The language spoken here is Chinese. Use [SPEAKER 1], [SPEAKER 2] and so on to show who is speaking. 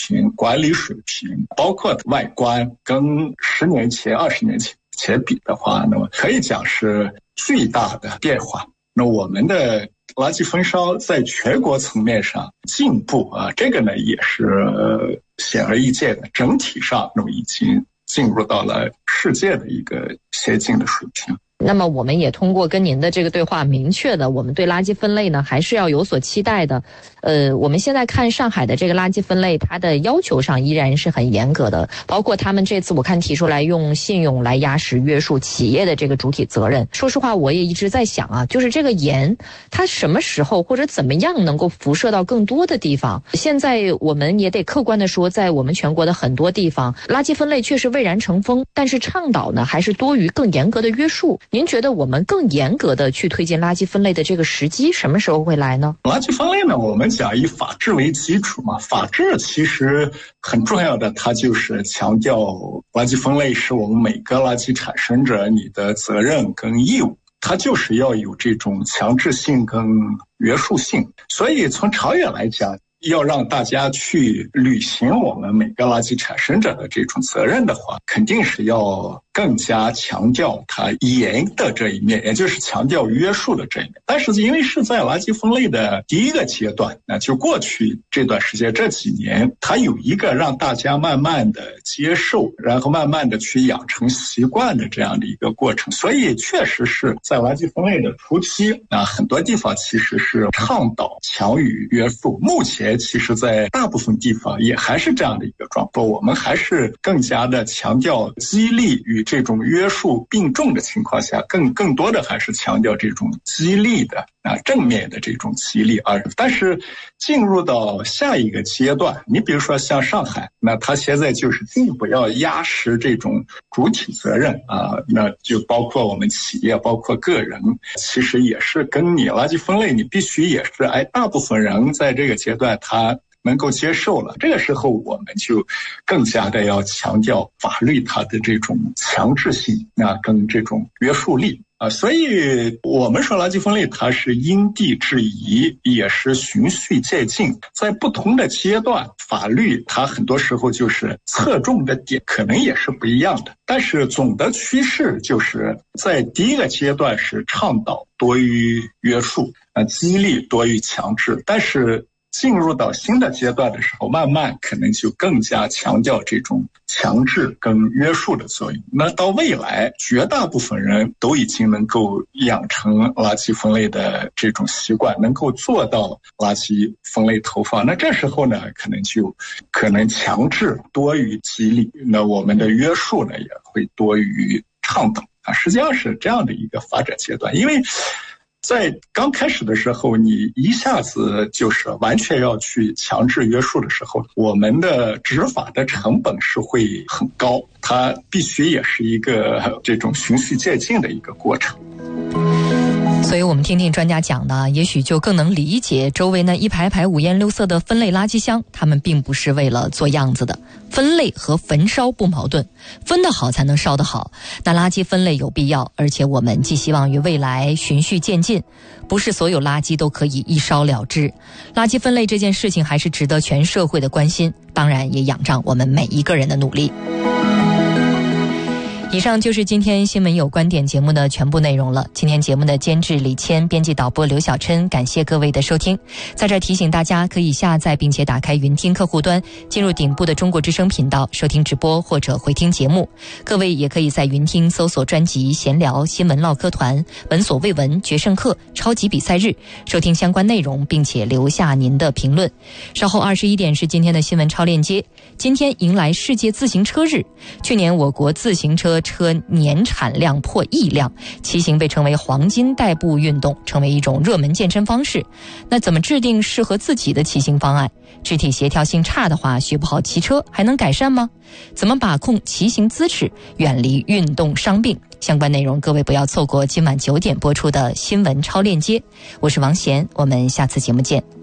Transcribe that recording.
[SPEAKER 1] 平、管理水平，包括外观，跟10年前、20年前比的话，那么可以讲是巨大的变化。那我们的垃圾焚烧在全国层面上进步啊，这个呢也是显而易见的，整体上那么已经进入到了世界的一个先进的水平。
[SPEAKER 2] 那么我们也通过跟您的这个对话，明确的我们对垃圾分类呢还是要有所期待的。我们现在看上海的这个垃圾分类，它的要求上依然是很严格的，包括他们这次我看提出来用信用来压实约束企业的这个主体责任。说实话，我也一直在想啊，就是这个严，它什么时候或者怎么样能够辐射到更多的地方？现在我们也得客观的说，在我们全国的很多地方，垃圾分类确实蔚然成风，但是倡导呢还是多于更严格的约束。您觉得我们更严格的去推进垃圾分类的这个时机什么时候会来呢？
[SPEAKER 1] 垃圾分类呢，我们讲以法治为基础嘛，法治其实很重要的，它就是强调垃圾分类是我们每个垃圾产生者你的责任跟义务，它就是要有这种强制性跟约束性。所以从长远来讲，要让大家去履行我们每个垃圾产生者的这种责任的话，肯定是要更加强调它严的这一面，也就是强调约束的这一面。但是因为是在垃圾分类的第一个阶段，那就过去这段时间这几年，它有一个让大家慢慢的接受，然后慢慢的去养成习惯的这样的一个过程。所以确实是在垃圾分类的初期啊，很多地方其实是倡导强于约束。目前其实在大部分地方也还是这样的一个状况，我们还是更加的强调激励与这种约束并重的情况下，更多的还是强调这种激励的正面的这种激励。但是进入到下一个阶段，你比如说像上海，那它现在就是进一步要压实这种主体责任啊，那就包括我们企业，包括个人，其实也是跟你垃圾分类，你必须也是大部分人在这个阶段他能够接受了，这个时候我们就更加的要强调法律它的这种强制性跟这种约束力所以我们说垃圾分类它是因地制宜，也是循序渐进，在不同的阶段，法律它很多时候就是侧重的点可能也是不一样的，但是总的趋势就是在第一个阶段是倡导多于约束激励多于强制，但是进入到新的阶段的时候，慢慢可能就更加强调这种强制跟约束的作用。那到未来，绝大部分人都已经能够养成垃圾分类的这种习惯，能够做到垃圾分类投放。那这时候呢，可能强制多于激励，那我们的约束呢也会多于倡导实际上是这样的一个发展阶段。因为在刚开始的时候，你一下子就是完全要去强制约束的时候，我们的执法的成本是会很高，它必须也是一个这种循序渐进的一个过程。
[SPEAKER 2] 所以我们听听专家讲的，也许就更能理解周围那一排排五颜六色的分类垃圾箱，他们并不是为了做样子的。分类和焚烧不矛盾，分得好才能烧得好。那垃圾分类有必要，而且我们寄希望于未来循序渐进，不是所有垃圾都可以一烧了之。垃圾分类这件事情还是值得全社会的关心，当然也仰仗我们每一个人的努力。以上就是今天新闻有观点节目的全部内容了。今天节目的监制李谦，编辑导播刘小琛，感谢各位的收听。在这提醒大家，可以下载并且打开云听客户端，进入顶部的中国之声频道收听直播或者回听节目。各位也可以在云听搜索专辑闲聊、新闻唠嗑团、闻所未闻、决胜客、超级比赛日，收听相关内容并且留下您的评论。稍后21点是今天的新闻超链接。今天迎来世界自行车日，去年我国自行车年产量破亿辆，骑行被称为黄金代步运动，成为一种热门健身方式。那怎么制定适合自己的骑行方案？肢体协调性差的话，学不好骑车还能改善吗？怎么把控骑行姿势，远离运动伤病？相关内容各位不要错过今晚9点播出的新闻超链接。我是王贤，我们下次节目见。